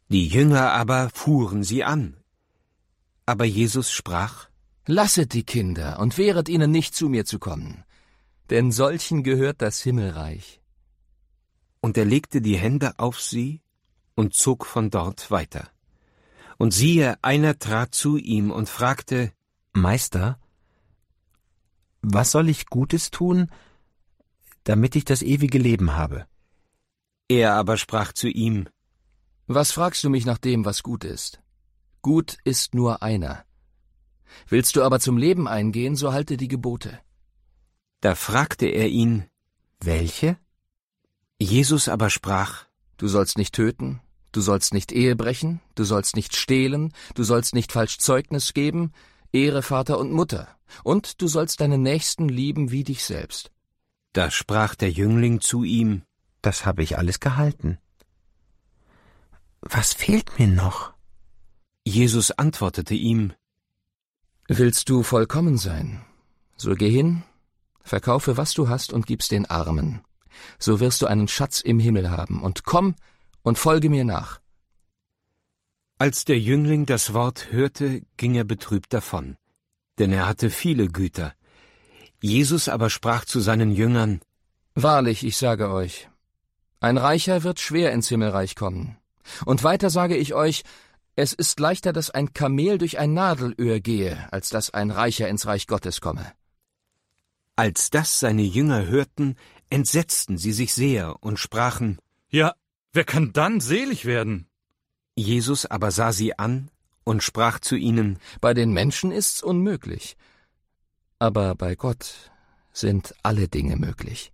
Die Jünger aber fuhren sie an. Aber Jesus sprach: Lasset die Kinder und wehret ihnen nicht, zu mir zu kommen, denn solchen gehört das Himmelreich. Und er legte die Hände auf sie und zog von dort weiter. Und siehe, einer trat zu ihm und fragte: Meister, was soll ich Gutes tun, damit ich das ewige Leben habe? Er aber sprach zu ihm: Was fragst du mich nach dem, was gut ist? Gut ist nur einer. Willst du aber zum Leben eingehen, so halte die Gebote. Da fragte er ihn: Welche? Jesus aber sprach: Du sollst nicht töten, du sollst nicht Ehe brechen, du sollst nicht stehlen, du sollst nicht falsch Zeugnis geben, ehre Vater und Mutter, und du sollst deinen Nächsten lieben wie dich selbst. Da sprach der Jüngling zu ihm: Das habe ich alles gehalten. Was fehlt mir noch? Jesus antwortete ihm: Willst du vollkommen sein? So geh hin, verkaufe, was du hast, und gib's den Armen. So wirst du einen Schatz im Himmel haben, und komm und folge mir nach. Als der Jüngling das Wort hörte, ging er betrübt davon, denn er hatte viele Güter. Jesus aber sprach zu seinen Jüngern: Wahrlich, ich sage euch, ein Reicher wird schwer ins Himmelreich kommen. Und weiter sage ich euch, es ist leichter, dass ein Kamel durch ein Nadelöhr gehe, als dass ein Reicher ins Reich Gottes komme. Als das seine Jünger hörten, entsetzten sie sich sehr und sprachen: Ja, wer kann dann selig werden? Jesus aber sah sie an und sprach zu ihnen: Bei den Menschen ist's unmöglich, aber bei Gott sind alle Dinge möglich.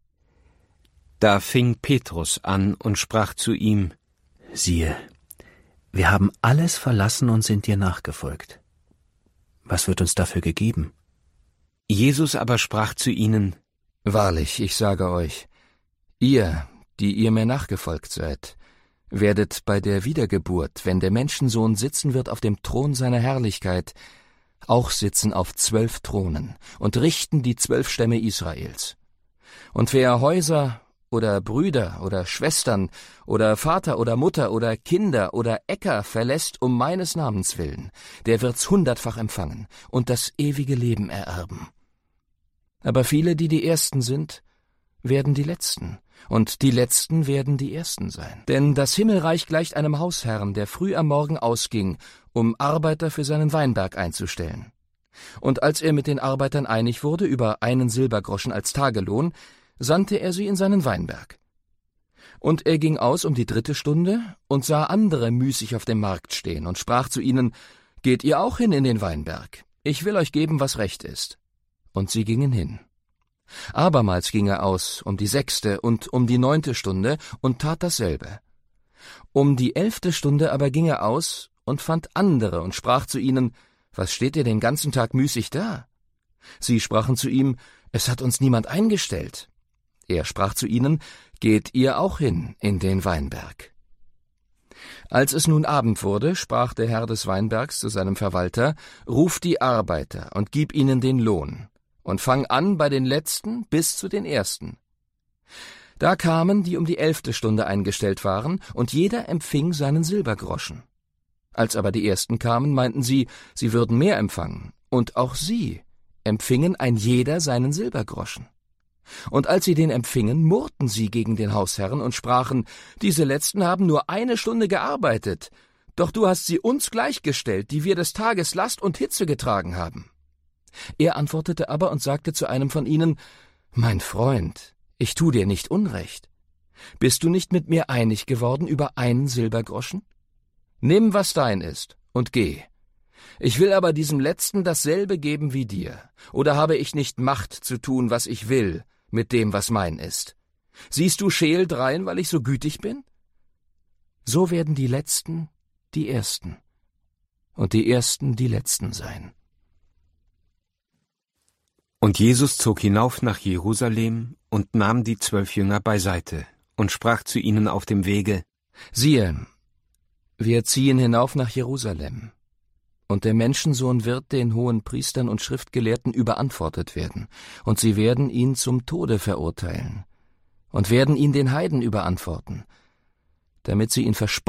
Da fing Petrus an und sprach zu ihm: Siehe, wir haben alles verlassen und sind dir nachgefolgt. Was wird uns dafür gegeben? Jesus aber sprach zu ihnen: Wahrlich, ich sage euch, ihr, die ihr mir nachgefolgt seid, werdet bei der Wiedergeburt, wenn der Menschensohn sitzen wird auf dem Thron seiner Herrlichkeit, auch sitzen auf 12 Thronen und richten die 12 Stämme Israels. Und wer Häuser oder Brüder oder Schwestern oder Vater oder Mutter oder Kinder oder Äcker verlässt um meines Namens willen, der wird's 100-fach empfangen und das ewige Leben ererben. Aber viele, die die Ersten sind, werden die Letzten, und die Letzten werden die Ersten sein. Denn das Himmelreich gleicht einem Hausherrn, der früh am Morgen ausging, um Arbeiter für seinen Weinberg einzustellen. Und als er mit den Arbeitern einig wurde über 1 Silbergroschen als Tagelohn, sandte er sie in seinen Weinberg. Und er ging aus um die 3. Stunde und sah andere müßig auf dem Markt stehen und sprach zu ihnen: Geht ihr auch hin in den Weinberg? Ich will euch geben, was recht ist. Und sie gingen hin. Abermals ging er aus um die 6. und um die 9. Stunde und tat dasselbe. Um die 11. Stunde aber ging er aus und fand andere und sprach zu ihnen: Was steht ihr den ganzen Tag müßig da? Sie sprachen zu ihm: Es hat uns niemand eingestellt. Er sprach zu ihnen: Geht ihr auch hin in den Weinberg. Als es nun Abend wurde, sprach der Herr des Weinbergs zu seinem Verwalter: Ruf die Arbeiter und gib ihnen den Lohn, und fang an bei den Letzten bis zu den Ersten. Da kamen, die um die 11. Stunde eingestellt waren, und jeder empfing seinen Silbergroschen. Als aber die Ersten kamen, meinten sie, sie würden mehr empfangen, und auch sie empfingen ein jeder seinen Silbergroschen. Und als sie den empfingen, murrten sie gegen den Hausherrn und sprachen: Diese Letzten haben nur 1 Stunde gearbeitet, doch du hast sie uns gleichgestellt, die wir des Tages Last und Hitze getragen haben. Er antwortete aber und sagte zu einem von ihnen: Mein Freund, ich tu dir nicht Unrecht. Bist du nicht mit mir einig geworden über 1 Silbergroschen? Nimm, was dein ist, und geh. Ich will aber diesem Letzten dasselbe geben wie dir. Oder habe ich nicht Macht zu tun, was ich will, mit dem, was mein ist? Siehst du scheel drein, weil ich so gütig bin? So werden die Letzten die Ersten, und die Ersten die Letzten sein. Und Jesus zog hinauf nach Jerusalem und nahm die 12 Jünger beiseite und sprach zu ihnen auf dem Wege: Siehe, wir ziehen hinauf nach Jerusalem, und der Menschensohn wird den Hohenpriestern und Schriftgelehrten überantwortet werden, und sie werden ihn zum Tode verurteilen und werden ihn den Heiden überantworten, damit sie ihn verspotten